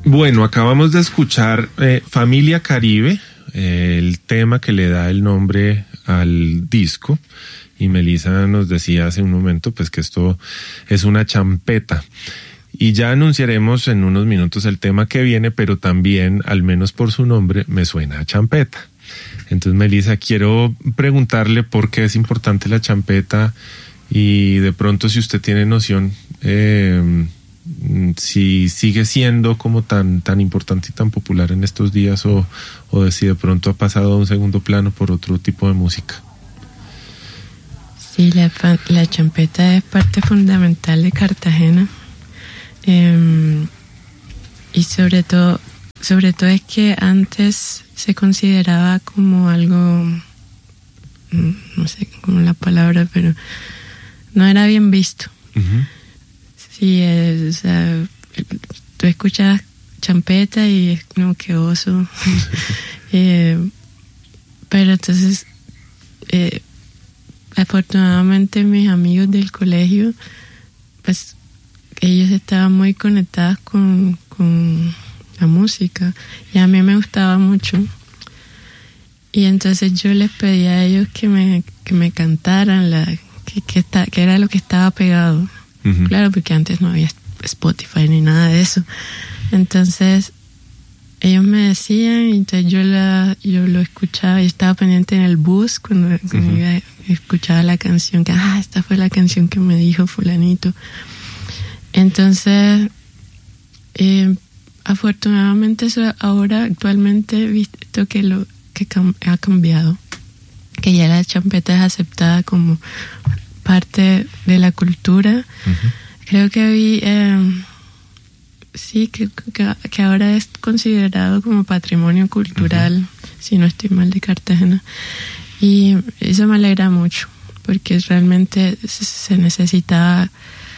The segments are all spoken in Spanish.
Bueno, acabamos de escuchar Familia Caribe, el tema que le da el nombre al disco, y Melissa nos decía hace un momento pues que esto es una champeta. Y ya anunciaremos en unos minutos el tema que viene, pero también, al menos por su nombre, me suena a champeta. Entonces, Melissa, quiero preguntarle por qué es importante la champeta y de pronto si usted tiene noción, si sigue siendo como tan importante y tan popular en estos días o si de pronto ha pasado a un segundo plano por otro tipo de música. Sí, la champeta es parte fundamental de Cartagena. Y sobre todo es que antes se consideraba como algo, no sé cómo la palabra, pero no era bien visto. Uh-huh. Sí, o sea, tú escuchas champeta y es como que oso. Pero entonces, afortunadamente mis amigos del colegio, pues ellos estaban muy conectados con la música y a mí me gustaba mucho. Y entonces yo les pedí a ellos que me cantaran que era lo que estaba pegado. Uh-huh. Claro, porque antes no había Spotify ni nada de eso. Entonces ellos me decían y entonces yo lo escuchaba y estaba pendiente en el bus cuando uh-huh. Escuchaba la canción que esta fue la canción que me dijo fulanito. Entonces afortunadamente eso ahora actualmente he visto que ha cambiado, que ya la champeta es aceptada como parte de la cultura. Uh-huh. Creo que vi sí que ahora es considerado como patrimonio cultural, uh-huh. si no estoy mal, de Cartagena, y eso me alegra mucho porque realmente se necesitaba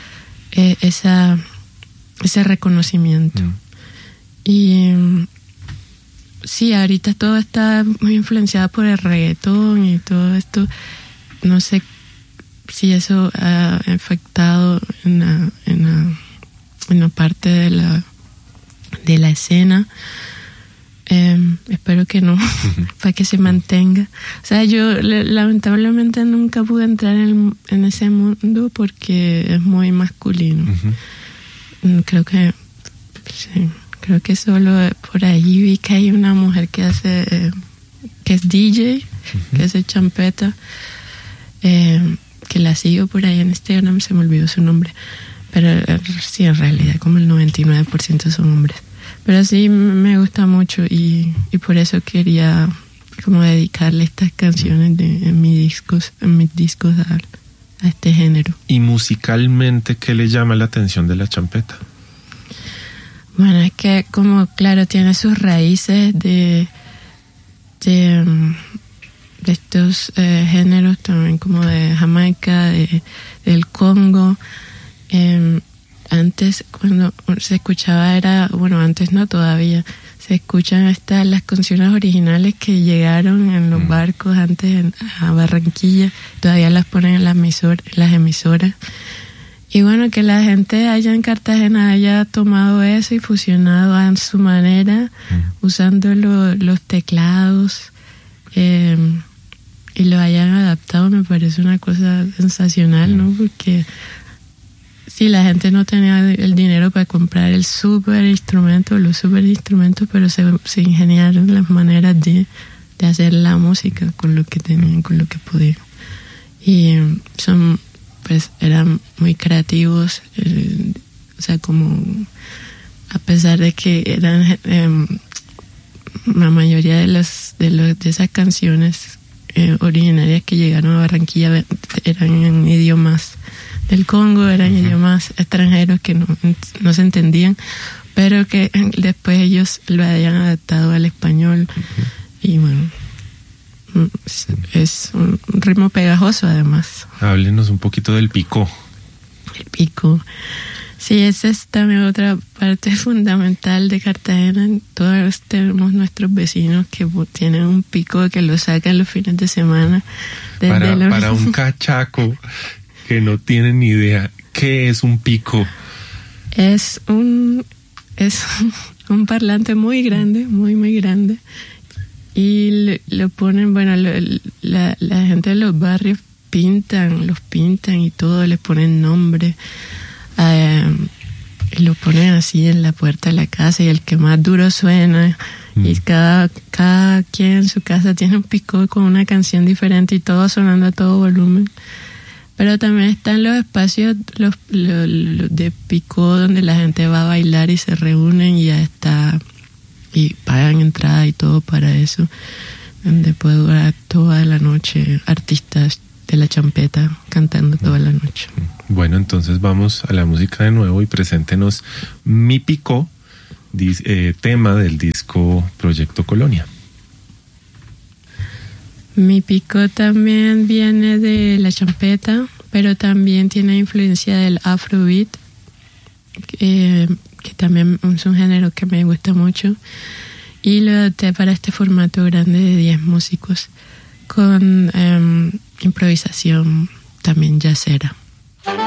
ese reconocimiento. Uh-huh. Y sí, ahorita todo está muy influenciado por el reggaetón y todo esto. No sé si eso ha afectado en la parte de la escena. Espero que no, para que se mantenga. O sea, yo lamentablemente nunca pude entrar en ese mundo porque es muy masculino. Uh-huh. Creo que sí. Creo que solo por ahí vi que hay una mujer que es DJ, uh-huh. que hace champeta, que la sigo por ahí en Instagram, se me olvidó su nombre, pero sí, en realidad como el 99% son hombres. Pero sí me gusta mucho y por eso quería como dedicarle estas canciones en mis discos a este género. ¿Y musicalmente qué le llama la atención de la champeta? Bueno, es que como, claro, tiene sus raíces de estos géneros también como de Jamaica, del Congo. Antes cuando se escuchaba antes no, todavía se escuchan las canciones originales que llegaron en los barcos antes a Barranquilla, todavía las ponen en las emisoras. Y bueno, que la gente allá en Cartagena haya tomado eso y fusionado a su manera, usando los teclados, y lo hayan adaptado, me parece una cosa sensacional, ¿no? Porque sí, la gente no tenía el dinero para comprar los super instrumentos, pero se ingeniaron las maneras de hacer la música con lo que tenían, con lo que podían. Y pues eran muy creativos, o sea, como a pesar de que eran la mayoría de esas canciones originarias que llegaron a Barranquilla eran en idiomas del Congo, eran uh-huh. idiomas extranjeros que no se entendían, pero que después ellos lo hayan adaptado al español. Uh-huh. Y bueno, es un ritmo pegajoso además. Háblenos un poquito del picó. El picó. Sí, esa es también otra parte fundamental de Cartagena. Todos tenemos nuestros vecinos que tienen un picó que lo sacan los fines de semana. Para un cachaco que no tiene ni idea, ¿qué es un picó? Es un parlante muy grande, muy grande. Y lo ponen, bueno, la gente de los barrios los pintan y todo, les ponen nombre. Y lo ponen así en la puerta de la casa y el que más duro suena. Y cada quien en su casa tiene un picó con una canción diferente y todo sonando a todo volumen. Pero también están los espacios los de picó donde la gente va a bailar y se reúnen y ya está, y pagan entrada y todo para eso, donde puede durar toda la noche artistas de la champeta cantando toda la noche. Bueno, entonces vamos a la música de nuevo y preséntenos Mi Picó, tema del disco Proyecto Colonia. Mi picó también viene de la champeta, pero también tiene influencia del afrobeat, que también es un género que me gusta mucho, y lo adapté para este formato grande de 10 músicos con improvisación también jazzera.